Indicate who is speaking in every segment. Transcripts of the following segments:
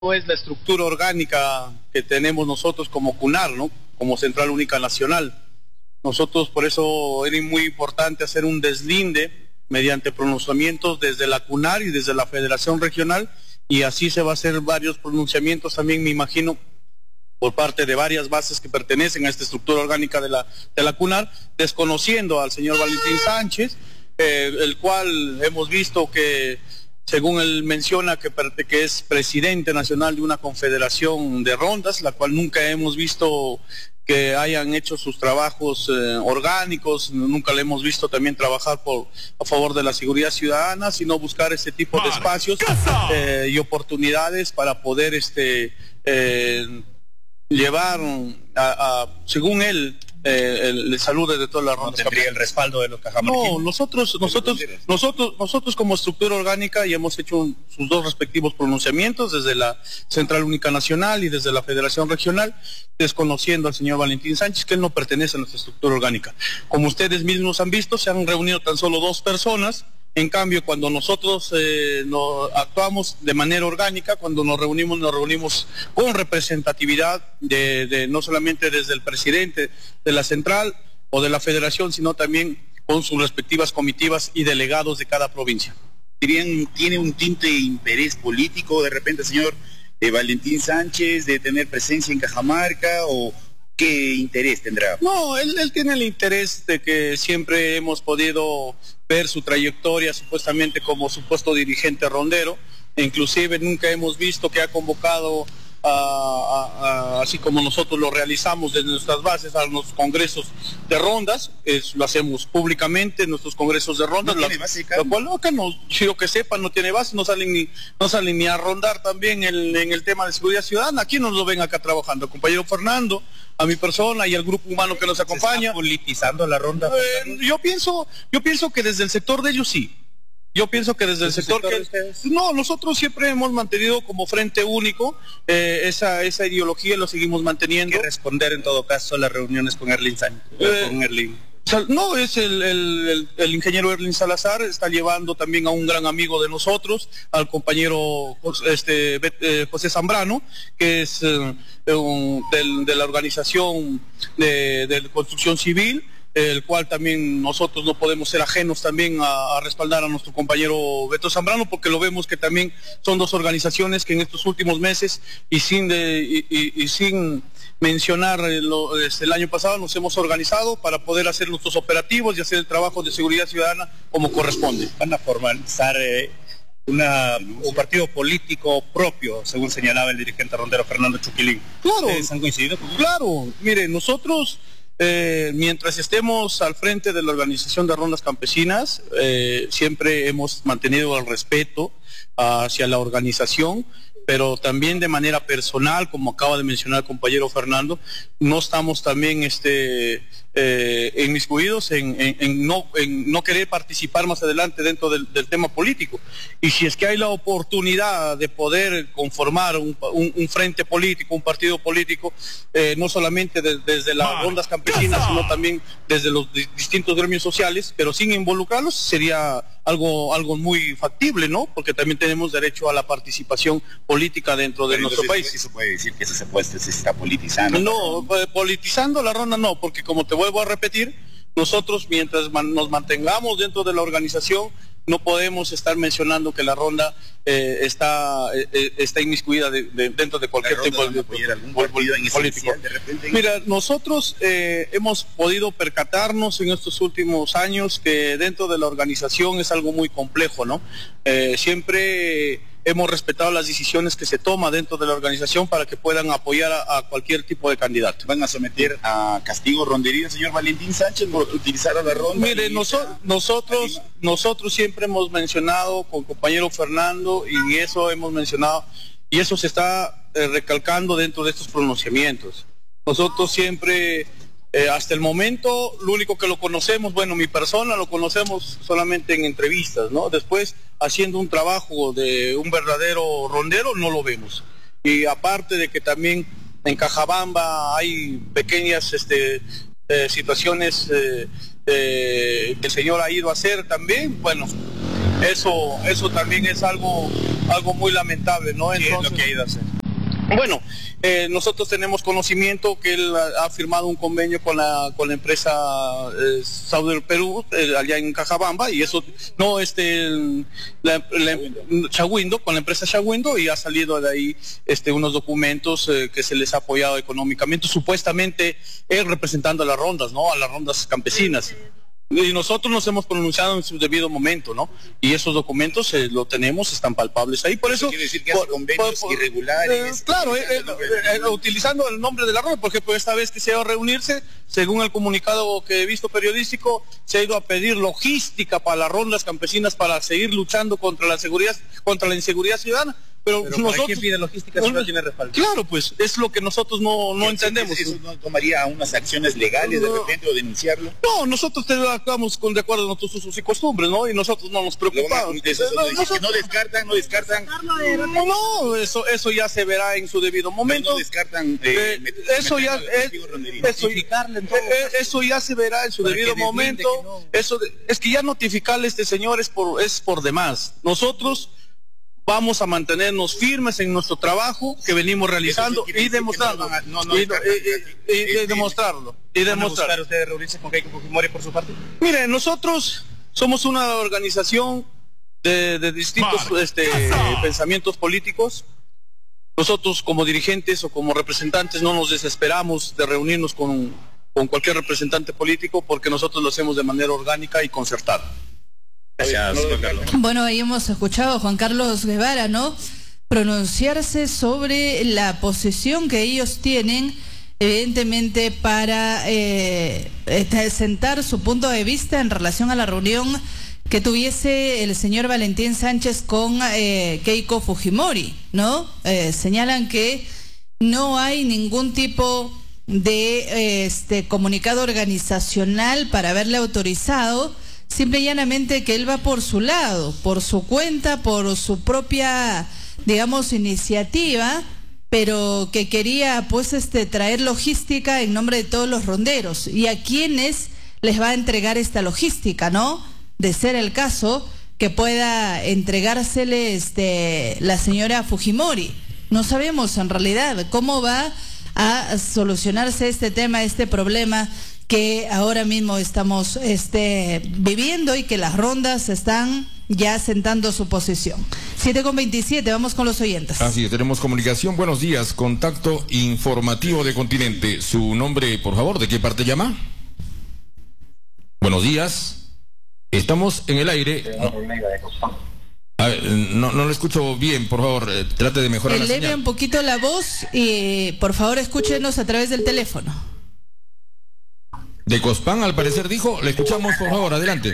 Speaker 1: No es la estructura orgánica que tenemos nosotros como CUNAR, ¿no? Como Central Única Nacional. Nosotros por eso era muy importante hacer un deslinde mediante pronunciamientos desde la CUNAR y desde la Federación Regional, y así se va a hacer varios pronunciamientos también, me imagino, por parte de varias bases que pertenecen a esta estructura orgánica de la CUNAR, desconociendo al señor Valentín Sánchez, el cual hemos visto que, según él menciona, que es presidente nacional de una confederación de rondas, la cual nunca hemos visto que hayan hecho sus trabajos orgánicos, nunca le hemos visto también trabajar a favor de la seguridad ciudadana, sino buscar ese tipo de espacios y oportunidades para poder llevar según él, el salud de todas las rondas.
Speaker 2: ¿No tendría el respaldo de los cajamarquinos?
Speaker 1: No, nosotros como estructura orgánica ya hemos hecho sus dos respectivos pronunciamientos desde la Central Única Nacional y desde la Federación Regional, desconociendo al señor Valentín Sánchez, que él no pertenece a nuestra estructura orgánica. Como ustedes mismos han visto, se han reunido tan solo 2 personas. En cambio, cuando nosotros actuamos de manera orgánica, cuando nos reunimos con representatividad no solamente desde el presidente de la central o de la federación, sino también con sus respectivas comitivas y delegados de cada provincia.
Speaker 2: ¿Tiene un tinte de interés político de repente, señor Valentín Sánchez, de tener presencia en Cajamarca, o qué interés tendrá?
Speaker 1: No, él tiene el interés de que siempre hemos podido ver su trayectoria supuestamente como supuesto dirigente rondero, e inclusive nunca hemos visto que ha convocado así como nosotros lo realizamos desde nuestras bases a los congresos de rondas. Lo hacemos públicamente en nuestros congresos de rondas.
Speaker 2: ¿No tiene base,
Speaker 1: lo cual acá no, si yo que sepa, no tiene base, no salen ni a rondar también en el tema de seguridad ciudadana. Aquí nos lo ven acá trabajando, el compañero Fernando, a mi persona y al grupo humano que nos acompaña.
Speaker 2: ¿Se está politizando la ronda?
Speaker 1: Yo pienso que desde el sector de ellos sí. Yo pienso que desde el sector que... No, nosotros siempre hemos mantenido como frente único esa ideología, lo seguimos manteniendo.
Speaker 2: ¿Qué responder en todo caso a las reuniones con Erling Sánchez? Con Erling.
Speaker 1: No, es el ingeniero Erling Salazar, está llevando también a un gran amigo de nosotros, al compañero José Zambrano, que es de la organización de construcción civil, el cual también nosotros no podemos ser ajenos también a respaldar a nuestro compañero Beto Zambrano, porque lo vemos que también son 2 organizaciones que en estos últimos meses y sin mencionar el año pasado nos hemos organizado para poder hacer nuestros operativos y hacer el trabajo de seguridad ciudadana como corresponde.
Speaker 2: Van a formalizar un partido político propio, según señalaba el dirigente rondero Fernando Chuquilín.
Speaker 1: Claro.
Speaker 2: ¿Ustedes han coincidido con eso?
Speaker 1: Claro, mire, nosotros mientras estemos al frente de la organización de rondas campesinas, siempre hemos mantenido el respeto hacia la organización, pero también de manera personal, como acaba de mencionar el compañero Fernando, no estamos también inmiscuidos en no querer participar más adelante dentro del tema político. Y si es que hay la oportunidad de poder conformar un frente político, un partido político, no solamente desde las rondas campesinas, sino también desde los distintos gremios sociales, pero sin involucrarlos, sería algo muy factible, ¿no? Porque también tenemos derecho a la participación política dentro de nuestro país.
Speaker 2: ¿Eso puede decir que se está politizando?
Speaker 1: No, politizando la ronda no, porque como te vuelvo a repetir, nosotros mientras nos mantengamos dentro de la organización, no podemos estar mencionando que la ronda está inmiscuida dentro de cualquier tipo de político. Mira, nosotros hemos podido percatarnos en estos últimos años que dentro de la organización es algo muy complejo, ¿no? Siempre hemos respetado las decisiones que se toman dentro de la organización para que puedan apoyar a cualquier tipo de candidato.
Speaker 2: ¿Van a someter a castigo rondería, señor Valentín Sánchez, por utilizar a la ronda?
Speaker 1: Mire, nosotros siempre hemos mencionado con compañero Fernando, y eso hemos mencionado, y eso se está recalcando dentro de estos pronunciamientos. Nosotros siempre... hasta el momento, lo único que lo conocemos, bueno, mi persona lo conocemos solamente en entrevistas, ¿no? Después, haciendo un trabajo de un verdadero rondero, no lo vemos. Y aparte de que también en Cajabamba hay pequeñas situaciones que el señor ha ido a hacer también, bueno, eso también es algo muy lamentable, ¿no? Entonces,
Speaker 2: ¿qué es lo que ha ido a hacer?
Speaker 1: Bueno, nosotros tenemos conocimiento que él ha firmado un convenio con la empresa Saudi del Perú, allá en Cajabamba, y eso no Shawindo, con la empresa Shawindo, y ha salido de ahí unos documentos que se les ha apoyado económicamente, supuestamente él representando a las rondas, ¿no? A las rondas campesinas. Y nosotros nos hemos pronunciado en su debido momento, ¿no? Y esos documentos lo tenemos, están palpables ahí. Por eso
Speaker 2: quiere decir que hace convenios irregulares.
Speaker 1: Claro, utilizando el nombre de la ronda, por ejemplo, esta vez que se va a reunirse, según el comunicado que he visto periodístico, se ha ido a pedir logística para las rondas campesinas para seguir luchando contra la inseguridad ciudadana. Pero nosotros,
Speaker 3: ¿quién pide logística si no tiene respaldo?
Speaker 1: Claro, pues es lo que nosotros no entendemos.
Speaker 2: ¿Eso no tomaría unas acciones legales de repente o denunciarlo?
Speaker 1: No, nosotros actuamos de acuerdo a nuestros usos y costumbres, ¿no? Y nosotros no nos preocupamos.
Speaker 2: No descartan.
Speaker 1: No, eso ya se verá en su debido momento.
Speaker 2: No descartan.
Speaker 1: Eso ya se verá en su debido momento. Es que ya notificarle a este señor es por demás. Nosotros vamos a mantenernos firmes en nuestro trabajo que venimos realizando y demostrando. Y demostrarlo.
Speaker 3: ¿Van a buscar ustedes reunirse con Keiko Fujimori por su parte?
Speaker 1: Mire, nosotros somos una organización de distintos pensamientos políticos. Nosotros como dirigentes o como representantes no nos desesperamos de reunirnos con cualquier representante político, porque nosotros lo hacemos de manera orgánica y concertada.
Speaker 3: Gracias, Juan Carlos.
Speaker 4: Bueno, ahí hemos escuchado a Juan Carlos Guevara, ¿no?, pronunciarse sobre la posición que ellos tienen, evidentemente, para sentar su punto de vista en relación a la reunión que tuviese el señor Valentín Sánchez con Keiko Fujimori, ¿no? Señalan que no hay ningún tipo de comunicado organizacional para haberle autorizado. Simple y llanamente que él va por su lado, por su cuenta, por su propia, digamos, iniciativa, pero que quería, pues, traer logística en nombre de todos los ronderos. ¿Y a quiénes les va a entregar esta logística, no? De ser el caso, que pueda entregársele la señora Fujimori. No sabemos, en realidad, cómo va a solucionarse este tema, este problema que ahora mismo estamos viviendo, y que las rondas están ya sentando su posición. 7:27, vamos con los oyentes.
Speaker 5: Así es, tenemos comunicación. Buenos días, contacto informativo de Continente. Su nombre, por favor, ¿de qué parte llama? Buenos días, estamos en el aire. A ver, no lo escucho bien, por favor, trate de mejorar la señal.
Speaker 4: Eleve un poquito la voz y por favor escúchenos a través del teléfono.
Speaker 5: De Cospán, al parecer dijo. Le escuchamos, por favor, adelante.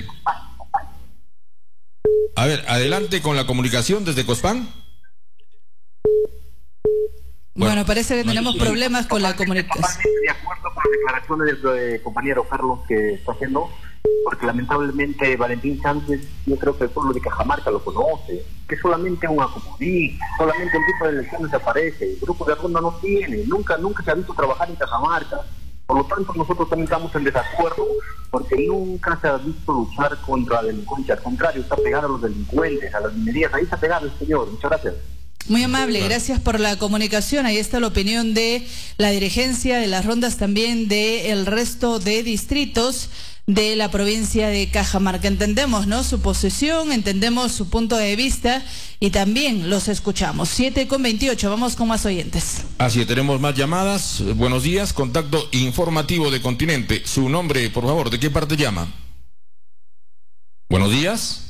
Speaker 5: A ver, adelante con la comunicación desde Cospán.
Speaker 4: Bueno, parece que tenemos problemas con la comunicación.
Speaker 6: De acuerdo con las declaraciones del compañero Carlos que está haciendo, porque lamentablemente Valentín Sánchez, yo creo que el pueblo de Cajamarca lo conoce, que es solamente un acomodí, solamente un tipo de elecciones aparece, el grupo de ronda no tiene, nunca se ha visto trabajar en Cajamarca. Por lo tanto, nosotros también estamos en desacuerdo, porque nunca se ha visto luchar contra la delincuencia. Al contrario, está pegado a los delincuentes, a las minerías. Ahí está pegado el señor. Muchas gracias.
Speaker 4: Muy amable, gracias por la comunicación. Ahí está la opinión de la dirigencia de las rondas, también del resto de distritos de la provincia de Cajamarca. Entendemos, ¿no?, su posición, entendemos su punto de vista y también los escuchamos. 7:28, vamos con más oyentes.
Speaker 5: Así es, tenemos más llamadas. Buenos días, contacto informativo de Continente. Su nombre, por favor, ¿de qué parte llama? Buenos días.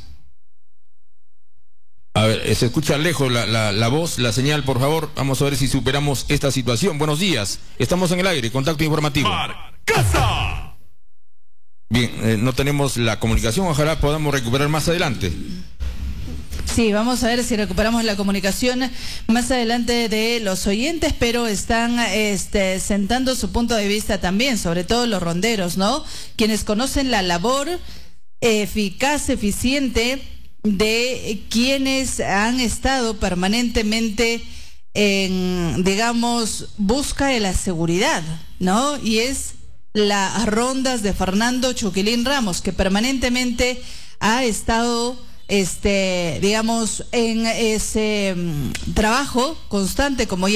Speaker 5: A ver, se escucha lejos la voz, la señal, por favor. Vamos a ver si superamos esta situación. Buenos días, estamos en el aire, contacto informativo. ¡Casa! Bien, no tenemos la comunicación, ojalá podamos recuperar más adelante.
Speaker 4: Sí, vamos a ver si recuperamos la comunicación más adelante de los oyentes, pero están sentando su punto de vista también, sobre todo los ronderos, ¿no? Quienes conocen la labor eficaz, eficiente de quienes han estado permanentemente en, digamos, busca de la seguridad, ¿no? Y es las rondas de Fernando Chuquilín Ramos, que permanentemente ha estado, digamos, en ese trabajo constante, como ya